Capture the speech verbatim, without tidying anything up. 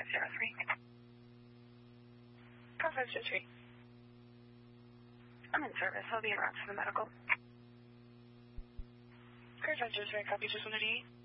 five zero three. Car five zero three. I'm in service. I'll be around for the medical. Car five zero three, copy, just one eighty-eight.